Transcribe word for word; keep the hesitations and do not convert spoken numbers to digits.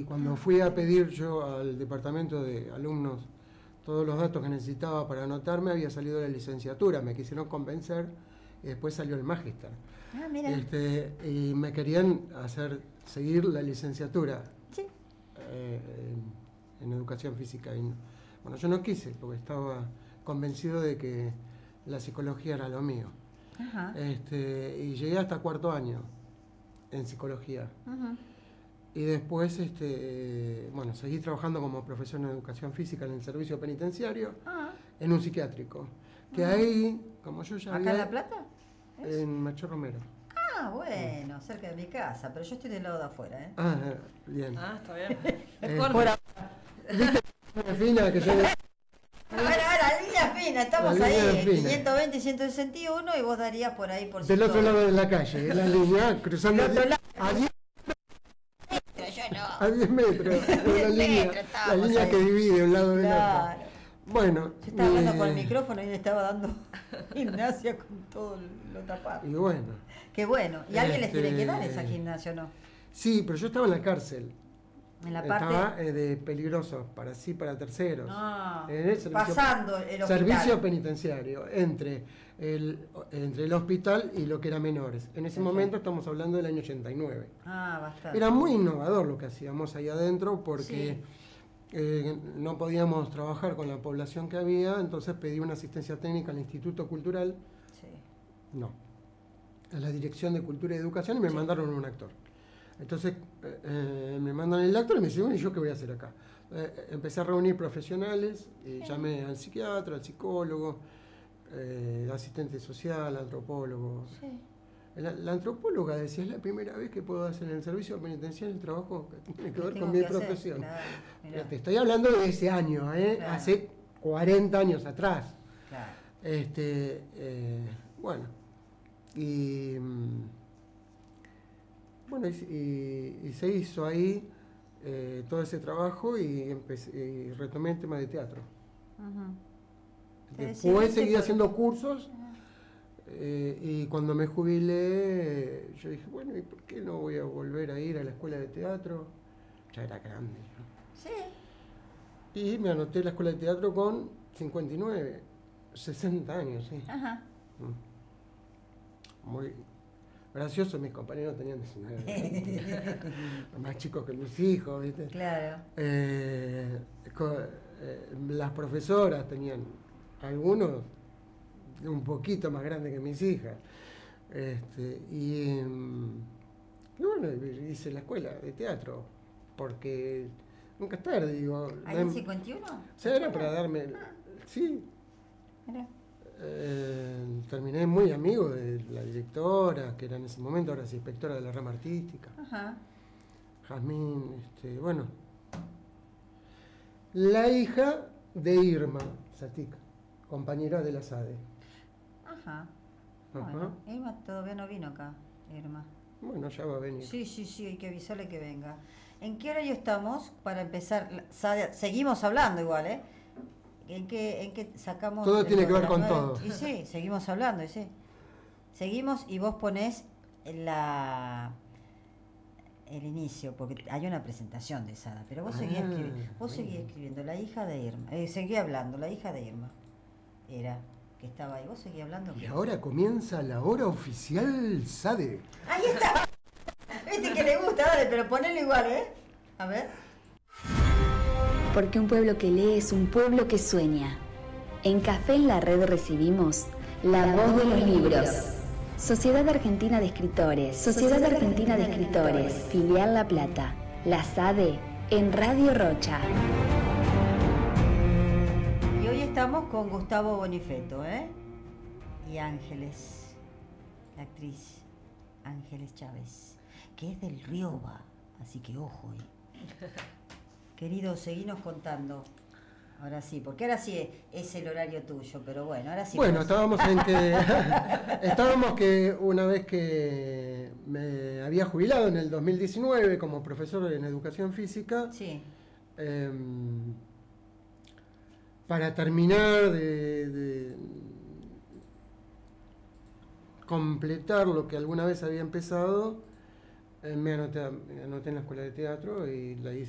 cuando fui a pedir yo al departamento de alumnos todos los datos que necesitaba para anotarme, había salido la licenciatura, me quisieron convencer y después salió el magíster. Ah, mira. Este, y me querían hacer seguir la licenciatura Sí. eh, en, en educación física. Y, bueno, yo no quise porque estaba convencido de que la psicología era lo mío. Ajá. Este, y llegué hasta cuarto año en psicología. Ajá. Y después, este, bueno, seguí trabajando como profesor en educación física en el servicio penitenciario, Ah. en un psiquiátrico. Que Ah. ahí, como yo ya ¿Acá había... en La Plata? ¿Es? En Macho Romero. Ah, bueno, cerca de mi casa, pero yo estoy del lado de afuera, ¿eh? Ah, bien. Ah, está bien. Eh, Mejor. Por ¿Viste la fina que yo... Ahora, ahora, línea fina, estamos La línea ahí, fina. quinientos veinte y ciento sesenta y uno, y vos darías por ahí por Del otro ciento- lado de la calle, en la línea, cruzando Del otro lado. a diez, Yo no. a diez metros. diez la línea, metros la estábamos línea ahí. que divide un lado del Claro. otro. Bueno, Yo estaba hablando eh, por el micrófono y le estaba dando gimnasia con todo lo tapado. Y bueno, Qué bueno. ¿Y alguien les tiene Este- que dar esa gimnasia o no? sí, pero yo estaba en la cárcel. En la parte... Estaba eh, de peligroso para sí, para terceros. Ah, En el servicio, pasando el hospital. servicio penitenciario, entre el, entre el hospital y lo que era menores. En ese Perfecto. momento estamos hablando del año ochenta y nueve. Ah, bastante. Era muy innovador lo que hacíamos ahí adentro porque Sí. eh, no podíamos trabajar con la población que había, entonces pedí una asistencia técnica al Instituto Cultural, Sí. no, a la Dirección de Cultura y Educación, y me Sí. mandaron un actor. Entonces eh, eh, me mandan el actor y me dicen, bueno, ¿y yo qué voy a hacer acá? Eh, empecé a reunir profesionales, y llamé al psiquiatra, al psicólogo, eh, asistente social, antropólogo. Sí. La, la antropóloga decía, es la primera vez que puedo hacer en el servicio penitenciario el trabajo que tiene que ver Tengo con mi que hacer, profesión. claro, mirá. Pero te estoy hablando de ese año, ¿eh? Claro. Hace cuarenta años atrás. Claro. Este, eh, bueno, y mm, bueno, y, y- y se hizo ahí eh, todo ese trabajo y, empecé, y retomé el tema de teatro. Ujú. Te Después decidiste seguí por- haciendo cursos. Eh, y cuando me jubilé, eh, yo dije, bueno, ¿y por qué no voy a volver a ir a la escuela de teatro? Ya era grande, ¿no? Sí. Y me anoté en la escuela de teatro con cincuenta y nueve, sesenta años, sí. Ajá. Mm. Muy gracioso, mis compañeros tenían diecinueve, veinte, más chicos que mis hijos, ¿viste? Claro. Eh, co- eh, las profesoras tenían algunos un poquito más grandes que mis hijas. Este, y, mm, y bueno, hice la escuela de teatro, porque nunca es tarde, digo. ¿Ahí no en hay- cincuenta y uno? o sea, era para darme. Sí, Mira. eh, terminé muy amigo de la directora, que era en ese momento, ahora es inspectora de la rama artística. Ajá. Jazmín, este, bueno. La hija de Irma Satic, compañera de la SADE. Ajá. Ajá. Bueno, Irma todavía no vino acá, Irma. Bueno, ya va a venir. Sí, sí, sí, hay que avisarle que venga. ¿En qué horario estamos para empezar? Sa- Seguimos hablando igual, ¿eh? ¿En qué, en qué sacamos? Todo el tiene que ver programa? con todo. Y sí, seguimos hablando, y sí. Seguimos y vos ponés la el inicio, porque hay una presentación de Sada, pero vos seguís Ah, escribiendo, vos seguís bueno. escribiendo, la hija de Irma, eh, seguí hablando, la hija de Irma, era, que estaba ahí, vos seguís hablando. Y ahora comienza la hora oficial SADE. Ahí está. Viste que le gusta, dale, pero ponelo igual, ¿eh? A ver. Porque un pueblo que lee es un pueblo que sueña. En Café en la Red recibimos La Voz de los Libros. Sociedad Argentina de Escritores, Sociedad Argentina de Escritores, Filial La Plata, la SADE, en Radio Rocha. Y hoy estamos con Gustavo Bonifeto, ¿eh? Y Ángeles, la actriz Ángeles Chávez, que es del Rioba, así que ojo, ¿eh? Querido, seguinos contando. Ahora sí, porque ahora sí es, es el horario tuyo, pero bueno, ahora sí. Bueno, podés- estábamos en que estábamos que una vez que me había jubilado en el dos mil diecinueve como profesor en educación física, Sí, eh, para terminar de, de completar lo que alguna vez había empezado, eh, me anoté, me anoté en la escuela de teatro y la hice.